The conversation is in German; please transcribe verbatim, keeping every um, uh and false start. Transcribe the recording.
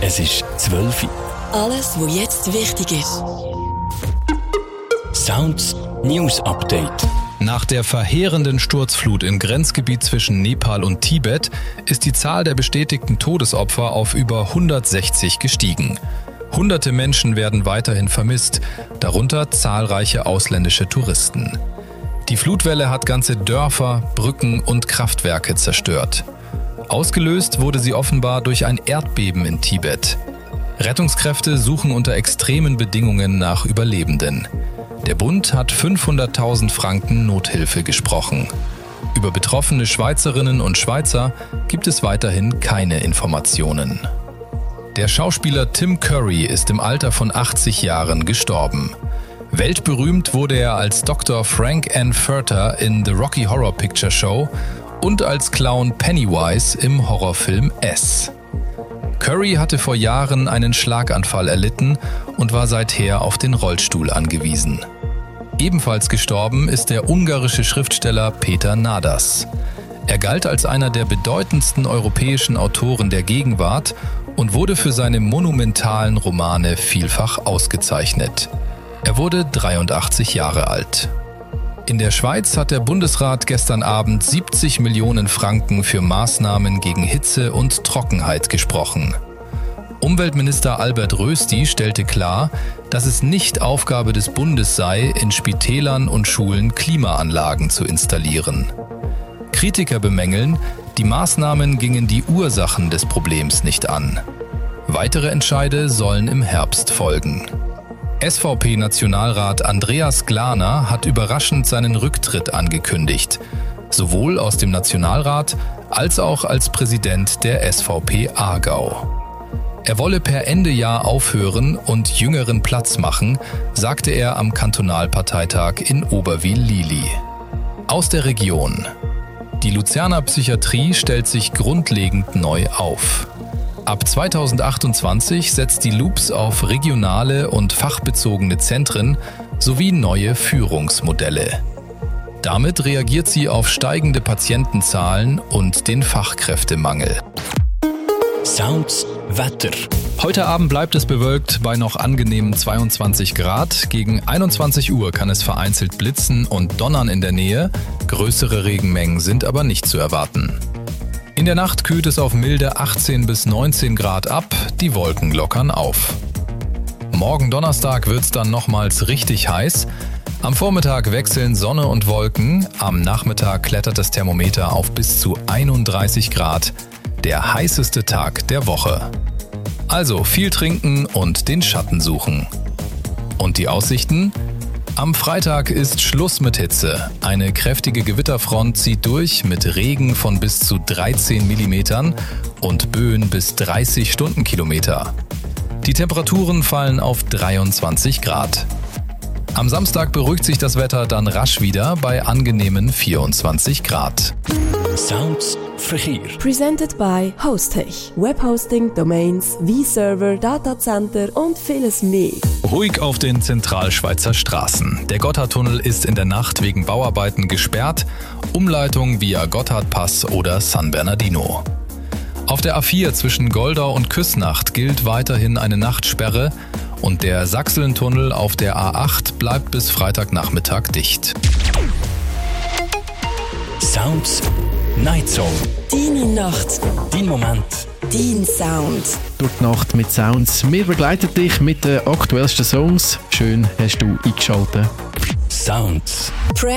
Es ist zwölf Uhr. Alles, was jetzt wichtig ist. Sounds News Update. Nach der verheerenden Sturzflut im Grenzgebiet zwischen Nepal und Tibet ist die Zahl der bestätigten Todesopfer auf über hundertsechzig gestiegen. Hunderte Menschen werden weiterhin vermisst, darunter zahlreiche ausländische Touristen. Die Flutwelle hat ganze Dörfer, Brücken und Kraftwerke zerstört. Ausgelöst wurde sie offenbar durch ein Erdbeben in Tibet. Rettungskräfte suchen unter extremen Bedingungen nach Überlebenden. Der Bund hat fünfhunderttausend Franken Nothilfe gesprochen. Über betroffene Schweizerinnen und Schweizer gibt es weiterhin keine Informationen. Der Schauspieler Tim Curry ist im Alter von achtzig Jahren gestorben. Weltberühmt wurde er als Doktor Frank N. Furter in The Rocky Horror Picture Show und als Clown Pennywise im Horrorfilm S. Curry hatte vor Jahren einen Schlaganfall erlitten und war seither auf den Rollstuhl angewiesen. Ebenfalls gestorben ist der ungarische Schriftsteller Peter Nadas. Er galt als einer der bedeutendsten europäischen Autoren der Gegenwart und wurde für seine monumentalen Romane vielfach ausgezeichnet. Er wurde dreiundachtzig Jahre alt. In der Schweiz hat der Bundesrat gestern Abend siebzig Millionen Franken für Maßnahmen gegen Hitze und Trockenheit gesprochen. Umweltminister Albert Rösti stellte klar, dass es nicht Aufgabe des Bundes sei, in Spitälern und Schulen Klimaanlagen zu installieren. Kritiker bemängeln, die Maßnahmen gingen die Ursachen des Problems nicht an. Weitere Entscheide sollen im Herbst folgen. S V P-Nationalrat Andreas Glaner hat überraschend seinen Rücktritt angekündigt, sowohl aus dem Nationalrat als auch als Präsident der S V P Aargau. Er wolle per Ende Jahr aufhören und Jüngeren Platz machen, sagte er am Kantonalparteitag in Oberwil-Lili. Aus der Region. Die Luzerner Psychiatrie stellt sich grundlegend neu auf. Ab zweitausendachtundzwanzig setzt die L U P S auf regionale und fachbezogene Zentren sowie neue Führungsmodelle. Damit reagiert sie auf steigende Patientenzahlen und den Fachkräftemangel. Sounds Wetter. Heute Abend bleibt es bewölkt bei noch angenehmen zweiundzwanzig Grad. Gegen einundzwanzig Uhr kann es vereinzelt blitzen und donnern in der Nähe. Größere Regenmengen sind aber nicht zu erwarten. In der Nacht kühlt es auf milde achtzehn bis neunzehn Grad ab, die Wolken lockern auf. Morgen Donnerstag wird es dann nochmals richtig heiß. Am Vormittag wechseln Sonne und Wolken, am Nachmittag klettert das Thermometer auf bis zu einunddreißig Grad, der heißeste Tag der Woche. Also viel trinken und den Schatten suchen. Und die Aussichten? Am Freitag ist Schluss mit Hitze. Eine kräftige Gewitterfront zieht durch mit Regen von bis zu dreizehn Millimetern und Böen bis dreißig Stundenkilometer. Die Temperaturen fallen auf dreiundzwanzig Grad. Am Samstag beruhigt sich das Wetter dann rasch wieder bei angenehmen vierundzwanzig Grad. Sounds Verkehr. Presented by Hostech. Webhosting, Domains, V-Server, Datacenter und vieles mehr. Ruhig auf den Zentralschweizer Straßen. Der Gotthardtunnel ist in der Nacht wegen Bauarbeiten gesperrt. Umleitung via Gotthardpass oder San Bernardino. Auf der A vier zwischen Goldau und Küsnacht gilt weiterhin eine Nachtsperre und der Sachsentunnel auf der A acht bleibt bis Freitagnachmittag dicht. Sounds Night Song. Deine Nacht. Dein Moment. Dein Sound. Durch die Nacht mit Sounds. Wir begleiten dich mit den aktuellsten Songs. Schön hast du eingeschaltet. Sounds.